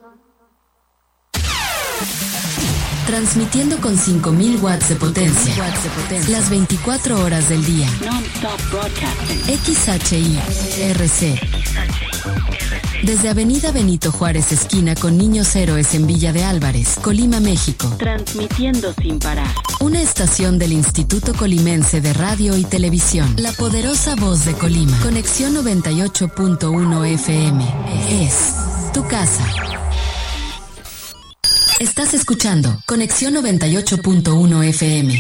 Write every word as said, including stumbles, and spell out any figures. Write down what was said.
Transmitiendo con cinco mil watts de potencia, watts de potencia, las veinticuatro horas del día. Non-stop broadcasting. X H I R C. Desde Avenida Benito Juárez, esquina con Niños Héroes en Villa de Álvarez, Colima, México. Transmitiendo sin parar. Una estación del Instituto Colimense de Radio y Televisión. La poderosa voz de Colima. Conexión noventa y ocho punto uno F M. Es tu casa. Estás escuchando Conexión noventa y ocho punto uno F M.